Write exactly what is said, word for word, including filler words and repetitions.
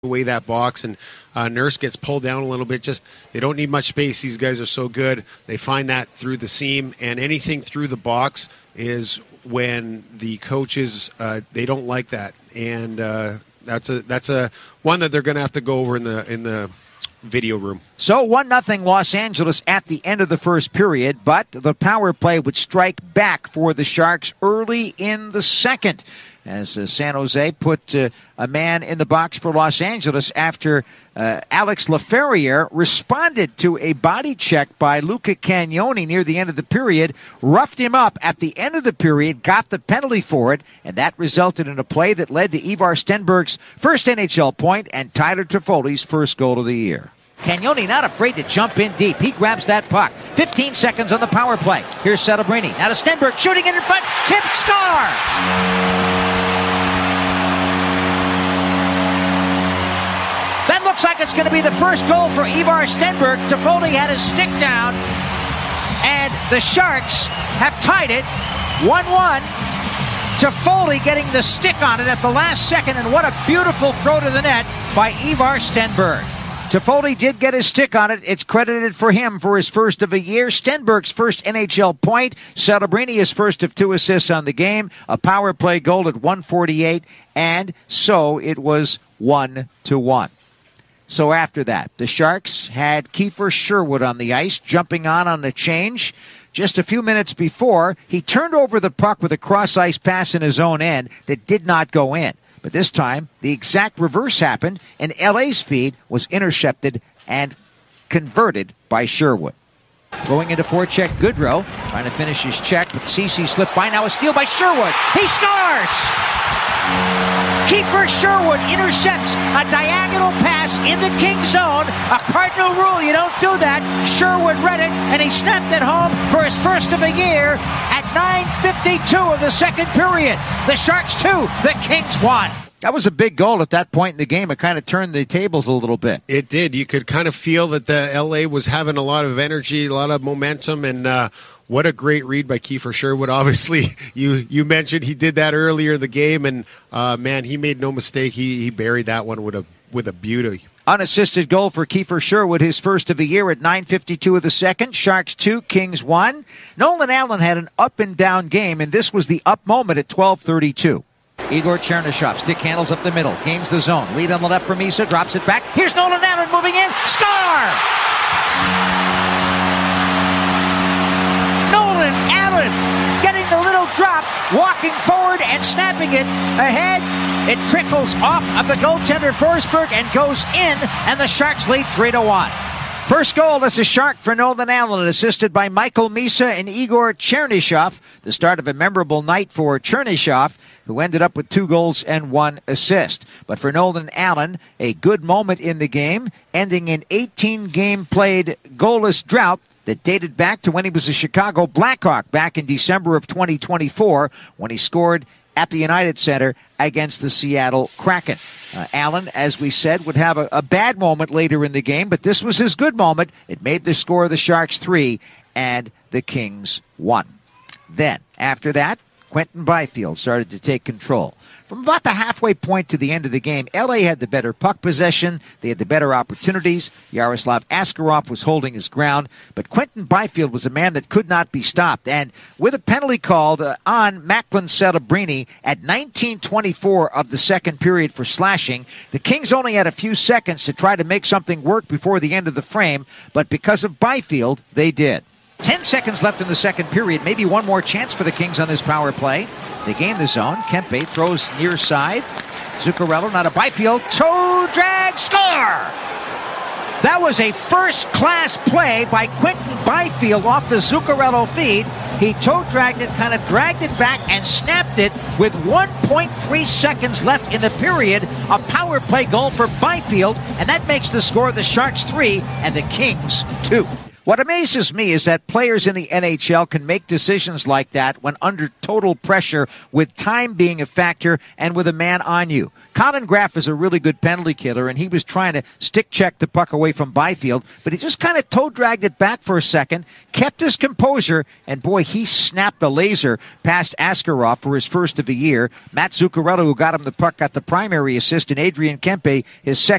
away that box, and uh, Nurse gets pulled down a little bit. Just they don't need much space. These guys are so good. They find that through the seam, and anything through the box is when the coaches uh, they don't like that, and uh, that's a that's a one that they're going to have to go over in the in the video room. So one nothing Los Angeles at the end of the first period, but the power play would strike back for the Sharks early in the second, as uh, San Jose put uh, a man in the box for Los Angeles after uh, Alex Laferriere responded to a body check by Luca Cagnoni near the end of the period, roughed him up at the end of the period, got the penalty for it, and that resulted in a play that led to Ivar Stenberg's first N H L point and Tyler Toffoli's first goal of the year. Cagnoni not afraid to jump in deep. He grabs that puck. fifteen seconds on the power play. Here's Celebrini. Now to Stenberg, shooting it in front. Tip, score! That looks like it's going to be the first goal for Ivar Stenberg. Toffoli had his stick down, and the Sharks have tied it one one. Toffoli getting the stick on it at the last second, and what a beautiful throw to the net by Ivar Stenberg. Toffoli did get his stick on it. It's credited for him for his first of a year. Stenberg's first N H L point. Celebrini his first of two assists on the game. A power play goal at one forty-eight, and so it was one to one. So after that, the Sharks had Kiefer Sherwood on the ice, jumping on on the change. Just a few minutes before, he turned over the puck with a cross-ice pass in his own end that did not go in. But this time, the exact reverse happened, and L A's feed was intercepted and converted by Sherwood. Going into forecheck, Goodrow, trying to finish his check, but Ceci slipped by. Now a steal by Sherwood. He scores! Kiefer Sherwood intercepts a diagonal pass in the King zone. A cardinal rule, you don't do that. Sherwood read it, and he snapped it home for his first of the year at nine fifty-two of the second period. The Sharks two, the Kings one. That was a big goal at that point in the game. It kind of turned the tables a little bit. It did. You could kind of feel that the L A was having a lot of energy, a lot of momentum, and uh, what a great read by Kiefer Sherwood. Obviously, you you mentioned he did that earlier in the game, and uh, man, he made no mistake. He he buried that one with a with a beauty. Unassisted goal for Kiefer Sherwood, his first of the year at nine fifty-two of the second. Sharks two, Kings one. Nolan Allen had an up and down game, and this was the up moment at twelve thirty-two. Igor Chernyshov, stick handles up the middle, gains the zone. Lead on the left for Misa, drops it back. Here's Nolan Allen moving in. Score! Nolan Allen getting the little drop, walking forward and snapping it ahead. It trickles off of the goaltender Forsberg and goes in, and the Sharks lead three to one. First goal as a Shark for Nolan Allen, assisted by Michael Misa and Igor Chernyshov. The start of a memorable night for Chernyshov, who ended up with two goals and one assist. But for Nolan Allen, a good moment in the game, ending an eighteen-game played goalless drought that dated back to when he was a Chicago Blackhawk back in December of twenty twenty-four, when he scored at the United Center against the Seattle Kraken. Uh, Allen, as we said, would have a, a bad moment later in the game, but this was his good moment. It made the score of the Sharks three and the Kings one. Then, after that, Quentin Byfield started to take control. From about the halfway point to the end of the game, L A had the better puck possession. They had the better opportunities. Yaroslav Askarov was holding his ground. But Quentin Byfield was a man that could not be stopped. And with a penalty called uh, on Macklin Celebrini at nineteen twenty-four of the second period for slashing, the Kings only had a few seconds to try to make something work before the end of the frame. But because of Byfield, they did. Ten seconds left in the second period. Maybe one more chance for the Kings on this power play. They gain the zone. Kempe throws near side. Zuccarello, not a Byfield. Toe drag, score! That was a first-class play by Quentin Byfield off the Zuccarello feed. He toe dragged it, kind of dragged it back, and snapped it with one point three seconds left in the period. A power play goal for Byfield, and that makes the score of the Sharks three and the Kings two. What amazes me is that players in the N H L can make decisions like that when under total pressure, with time being a factor and with a man on you. Colin Graff is a really good penalty killer, and he was trying to stick check the puck away from Byfield, but he just kind of toe dragged it back for a second, kept his composure, and boy, he snapped the laser past Askarov for his first of the year. Matt Zuccarello, who got him the puck, got the primary assist, and Adrian Kempe his second.